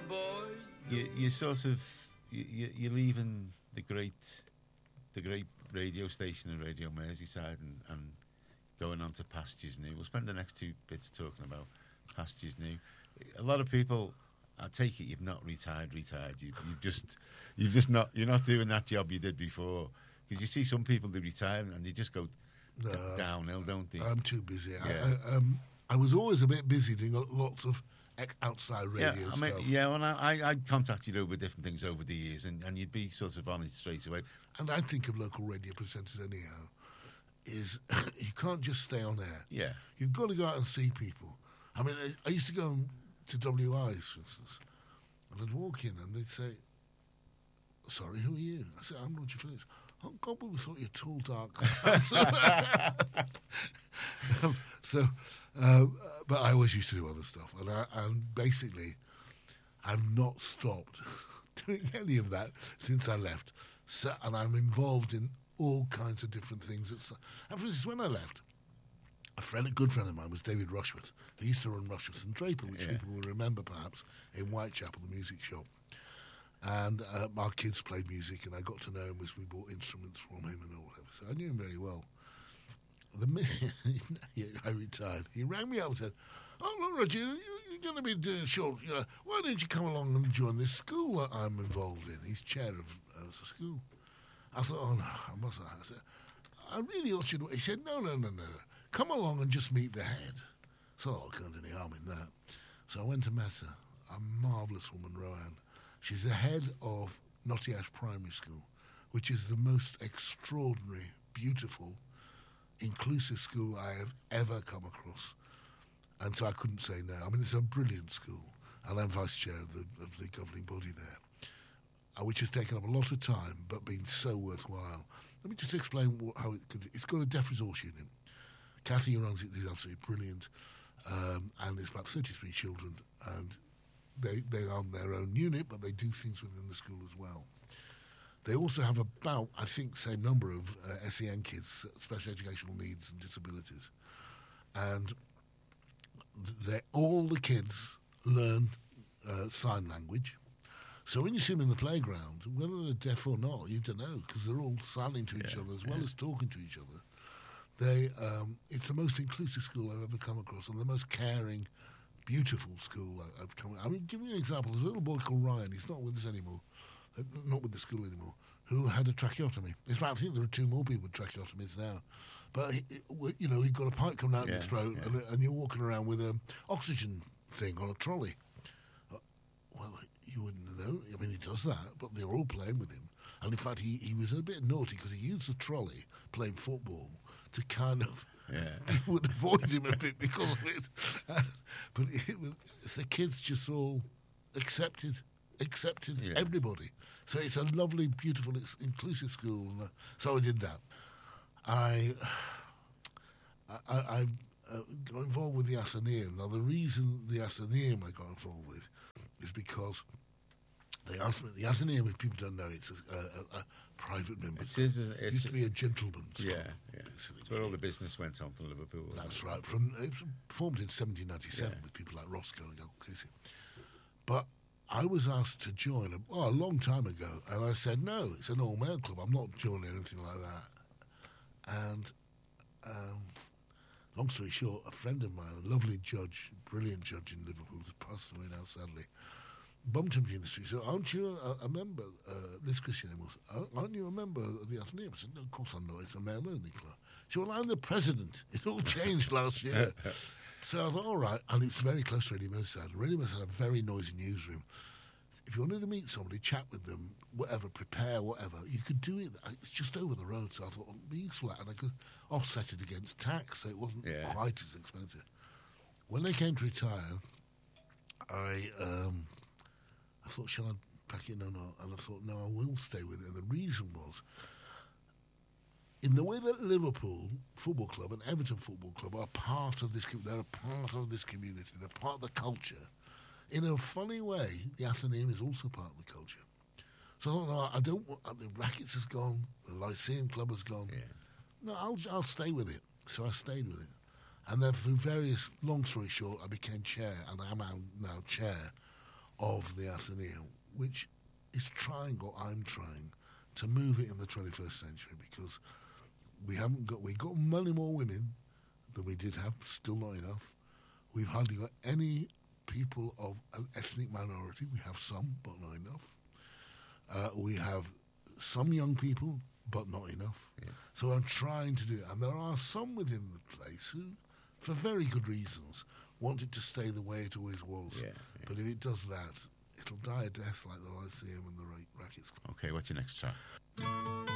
you sort of you're leaving the great radio station in Radio Merseyside and going on to Pastures New. We'll spend the next 2 bits talking about Pastures New. A lot of people, I take it, you've not retired. You've just not. You're not doing that job you did before. Because you see some people do retire and they just go downhill, don't they? I'm too busy. Yeah. I was always a bit busy doing lots of outside radio stuff. Well, I contacted you over different things over the years, and you'd be sort of on it straight away. And I think of local radio presenters anyhow, is you can't just stay on air. Yeah. You've got to go out and see people. I mean, I used to go to WIs, for instance, and I'd walk in and they'd say, "Sorry, who are you?" I said, "I'm Roger Phillips." "Oh, God, we thought you're tall, dark." But I always used to do other stuff, and basically, I've not stopped doing any of that since I left. So, and I'm involved in all kinds of different things. And for instance, when I left, a good friend of mine was David Rushworth. He used to run Rushworth and Draper, which people will remember perhaps in Whitechapel, the music shop. And our kids played music, and I got to know him as we bought instruments from him and all whatever. So I knew him very well. The minute I retired, he rang me up and said, "Oh, look, Roger, you're going to be short. Why don't you come along and join this school that I'm involved in?" He's chair of the school. I thought, "Oh, no, I mustn't." I said, "I really ought you to." He said, No. Come along and just meet the head." So I can't do any harm in that. So I went and met her, a marvellous woman, Roanne. She's the head of Knotty Ash Primary School, which is the most extraordinary, beautiful, inclusive school I have ever come across. And so I couldn't say no. I mean, it's a brilliant school, and I'm vice chair of the governing body there, which has taken up a lot of time, but been so worthwhile. Let me just explain how it could. It's got a deaf resource unit. Kathy, who runs it, is absolutely brilliant, and it's about 33 children, and they are on their own unit, but they do things within the school as well. They also have about, I think, same number of SEN kids, special educational needs and disabilities, and all the kids learn sign language. So when you see them in the playground, whether they're deaf or not, you don't know, because they're all signing to each other as well as talking to each other. It's the most inclusive school I've ever come across, and the most caring, beautiful school I've come. I mean, give you an example. There's a little boy called Ryan. He's not with us anymore, not with the school anymore, who had a tracheotomy. In fact, I think there are 2 more people with tracheotomies now. But he'd got a pipe coming out of his throat, and you're walking around with an oxygen thing on a trolley. Well, you wouldn't know. I mean, he does that, but they're all playing with him. And in fact, he was a bit naughty because he used the trolley playing football to kind of would avoid him a bit because of it. But the kids just all accepted everybody. So it's a lovely, beautiful, inclusive school. And, so I did that. I got involved with the Athenaeum. Now, the reason the Athenaeum I got involved with is because they asked me, the Athenaeum, if people don't know, it's a private member. It used to be a gentleman's club. Yeah. It's where all the business went on from Liverpool. That's right. It was formed in 1797 with people like Roscoe and Al Casey. But I was asked to join a long time ago, and I said, no, it's an all-male club. I'm not joining anything like that. And long story short, a friend of mine, a lovely judge, brilliant judge in Liverpool, who's passed away now, sadly, bumped him in the street. So, aren't you a member? This Christian was, aren't you a member of the Athenaeum? I said, no, of course I'm not. It's a male-only club. She said, well, I'm the president. It all changed last year. So I thought, all right, and it's very close to Radio Merseyside. Radio Merseyside had a very noisy newsroom. If you wanted to meet somebody, chat with them, whatever, prepare, whatever, you could do it. It's just over the road, so I thought, it'd be useful, and I could offset it against tax, so it wasn't quite as expensive. When they came to retire, I thought, shall I pack it? No. And I thought, no, I will stay with it. And the reason was, in the way that Liverpool Football Club and Everton Football Club are part of this, they're a part of this community, they're part of the culture. In a funny way, the Athenaeum is also part of the culture. So I thought, no, I don't want, the Rackets has gone, the Lyceum Club has gone. Yeah. No, I'll stay with it. So I stayed with it. And then through various, long story short, I became chair, and I am now chair of the Athenaeum, which is trying, or I'm trying, to move it in the 21st century, because we've got many more women than we did have, still not enough. We've hardly got any people of an ethnic minority. We have some, but not enough. We have some young people, but not enough. Yeah. So I'm trying to do it. And there are some within the place who, for very good reasons, want it to stay the way it always was. Yeah. But if it does that, it'll die a death like the Lyceum and the Rackets. Okay, what's your next track?